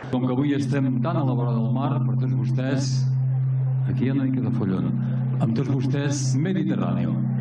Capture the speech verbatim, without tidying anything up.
Com que avui estem tan a la vora del mar, per tots vostès, aquí hi ha una mica de follon, amb tots vostès, Mediterráneo.